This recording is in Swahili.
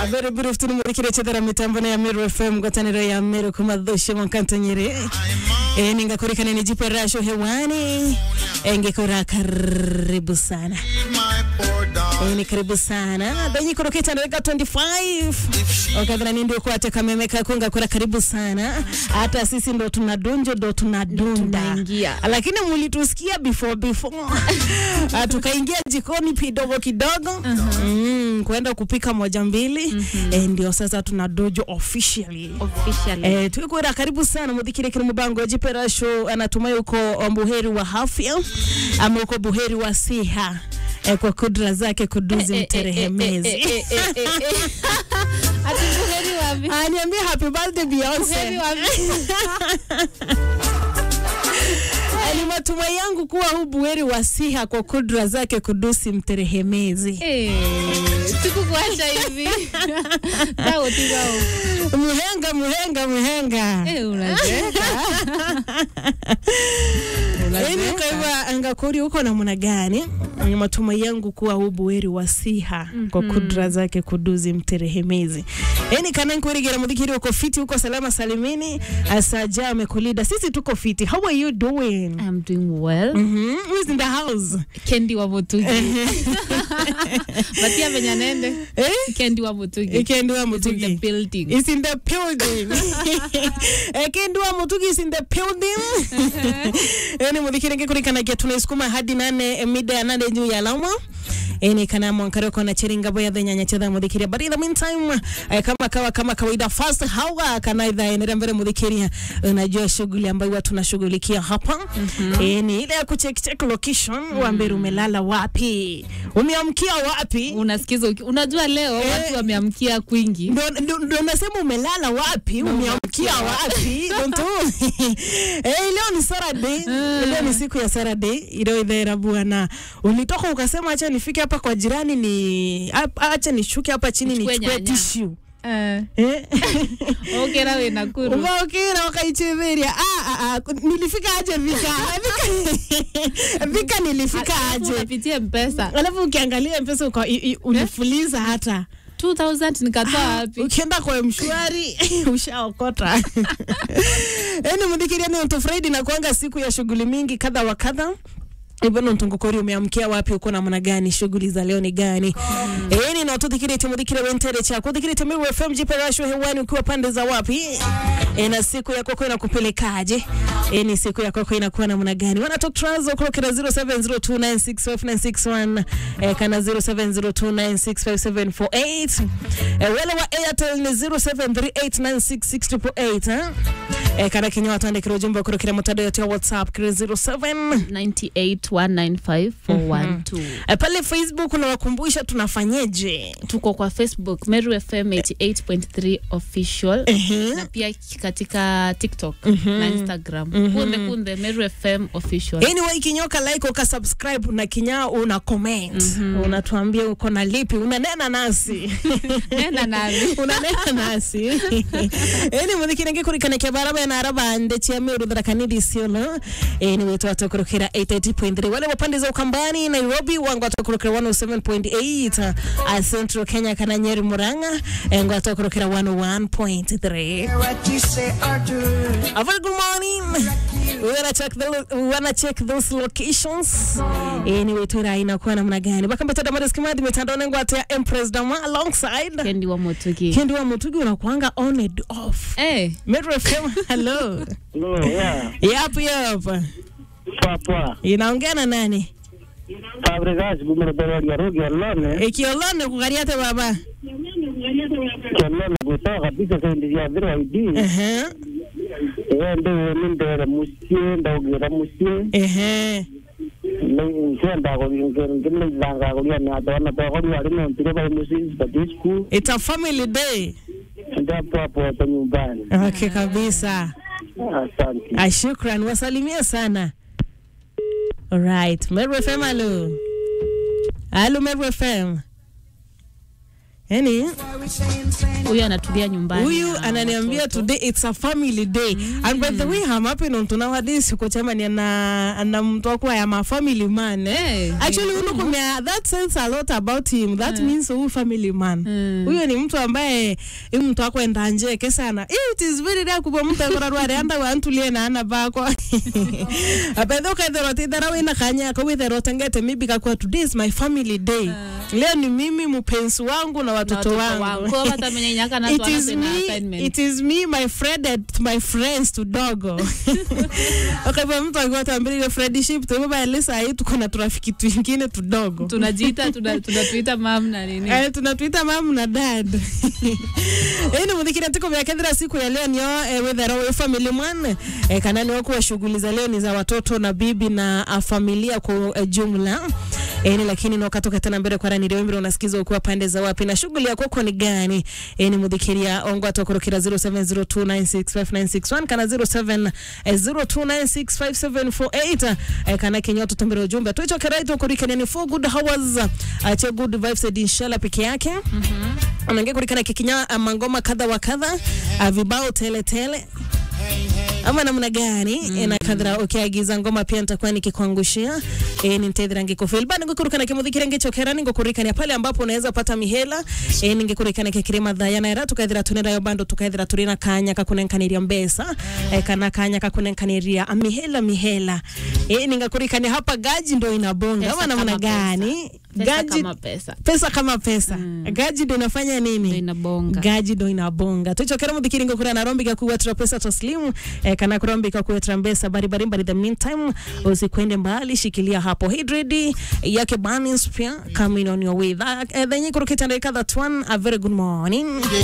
A very good afternoon murikire chedara mitambo ya Meru FM gwataniro ya Meru kumadhoshe mwankantonyere. Ninga kurikana ni jipe rasho hewani. Ngekora karibu sana. Ni karibu sana. Benyi kuroketa ndega 25. Okadhana ndio kwa teka memeka kunga kura karibu sana. Hata sisi ndo tunadonjo ndo tunadunda. Lakini mulitusikia before. Tukaingia jikoni kidogo. Kwenda kupika moja mbili. Ndio sasa tunadojo officially. Tuko karibu sana mudhikire kile mbango jipera show anatumai uko buheri wa afya ama uko buheri wa siha kwa kudra zake kuduzi mterehemezi. Ati buheri wapi? Aniambia happy birthday Beyonce. Buheri wapi? Ni matumai yangu kuwa huu buheri wa siha kwa kudra zake kudusi mterehemezi. Sikukuacha hivi. Tao tigao. Muhenga. Unacheka. Kwa hivyo angakuri huko na muna gani? Ni matumai yangu kuwa huu buheri wa siha kwa kudra zake kuduzi mterehemezi. Kana nkurigera mudhikiri uko fiti uko salama salimini. Asaja amekulida. Sisi tuko fiti. How are you doing? I'm doing well. Who's in the house? Kendi wa Mutugi. Batia benyanende. Kendi wa Mutugi. Kendi wa Mutugi. It's in the building. It's in the building. Kendi wa Mutugi is in the building. Mudhikiri ngekurikana kia tunaisukuma hadi 8 mida ya 8 juu ya lauma. Kana mwankaroko na chiringa boya the nyanya chedha mudhikiria. But in the meantime, kama kawaida first hawa kana idha enera mbele mudhikiria. Unajua shughuli ambayo watu tunashughulikia hapa. Ni ile ya kucheck location uambie umelala wapi. Umeamkia wapi? Unasikiza unajua leo watu wameamkia kwingi. Ndio nasema umelala wapi? Umeamkia wapi? Leo ni Saturday. Leo ni siku ya Saturday. Ile idha bwana. Ulitoka ukasema acha nifike hapa kwa jirani ni acha nishuke hapa chini nichukue tissue. Okay na wewe Nakuru. Okay na wakaicheveria. Nilifika aje Vika nilifika aje. Unapitia M-Pesa. Alafu ukiangalia M-Pesa ulifuliza hata 2000 nikatoa wapi? Ukienda kwa mshwari ushaokota. Mudhikiria ni on Friday na kuanga siku ya shughuli mingi kadha wa kadha. Ibano ntongokori umeamkia wapi uko na mwana gani shughuli za leo ni gani? Ni na tudhikire tumudhikire wentere cha kudhikire Meru FM jiperasho hewani ukiwa pande za wapi? Na siku yako kwa inakupelekaje? Ni siku yako kwa inakuwa na mwana gani? Wana talk trazo kwa 0702965961 kana 0702965748 wala wa Airtel ni 0738966248 kana kinyo atande kiro jumbo kwa kila mtandao yote wa WhatsApp 0798195412 pale Facebook unawakumbusha tunafanyeje? Tuko kwa Facebook Meru FM 88.3 official na pia katika TikTok na Instagram kunde Meru FM official. Anyway kinyoka like uka subscribe na kinya una comment unatuambia uko na lipi unanena nasi unanena nasi mudhikire ngekurikana kia baraba na araba ndeche ya Meru dharakanidi siolo wetu watokurukira 88.3 wale wapande za Ukambani Nairobi wangu watokurukira 107.8 Central Kenya kana Nyeri Murang'a wangu watokurukira 101.3 A very good morning. We wanna check those locations. Tuira inakuwa namna gani? Bakambeta Damaris Kimadi mitandao yangu ya Empress Dama alongside Kendi wa Mutugi. Kendi wa Mutugi unakuanga on and off. Meru FM, hello. Hello, yeah. Yep. Papa. Inaongea na nani? Fabregas bumero ya rogi alone. Ikiolone kugariate baba. Kelele kutoka kabisa sendi ya vile ID. Ndio ndio musie ndio musie. Nenda kwa ngine zanga kwa ni ataona kwa kwa walimu mpira kwa musie school. It's a family day. Ndio hapo nyumbani. Okay kabisa. Asante. Shukran wasalimia sana. Alright, Meru FM hello. Hello Meru FM. Huyu anatulia nyumbani. Huyu ananiambia today it's a family day. And by the way, I'm happy on nowadays uko chama ni ana mtu wako ya ma family man. Actually that says a lot about him. That means huyu family man. Huyo ni mtu ambaye mtu wako enda nje kesana. It is very rare kuba mtu akorarwa anda wantulie na ana bako. Apendo kaidero tidara wina kanya kwa widero tangete maybe kwa today is my family day. Leo ni mimi mpenzi wangu na watoto wangu. It is me, my friend and my friends to dogo. Okay, kwa mtu akikuwa ambili friendship tu baba Elisa hii tuko na trafiki twingine tu dogo. Tunatuita mom na nini? Tunatuita mom na dad. Ni mudhikira tuko vya kadra siku ya leo nio with family man. Kanani wako wa shughuli za leo ni za watoto na bibi na familia kwa jumla. Lakini no katoka tena mbele kwa rani leo unasikiza ukiwa pande za wapi na shughuli yako kwako ni gani? Ni mudhikiria ongo atokorokira 0702965961 kana 0702965748 kana kenyoto tambira ujumbe tuicho keraito kurikana ni 4 good hours acha good vibes inshallah peke yake. Anaingia kurikana kikinya mangoma kadha wa kadha vibao tele ama namna gani na kadra ukiagiza ngoma pia nitakuwa nikikuangushia nitedra ngikofil bana ngukurukana kimudhikira ngechokera ningokurikana pale ambapo unaweza pata mihela ningekurikana kikirema dhaya na era tukadhira tunera yo bando tukadhira turina kanya kakunenkaniria mbesa kana kanya kakunenkaniria mihela ningekurikana hapa gaji ndo inabonga ama namna gani gaji pesa kama pesa gaji ndo inafanya nini inabonga gaji ndo inabonga tuchokera mudhikira ngokura na rombi kwa pesa taslimu kana kurombi kwa kuetra mbesa bari the meantime usikwende mbali shikilia hapo hidredi yake Banis pia coming on your way that then you could get that one a very good morning.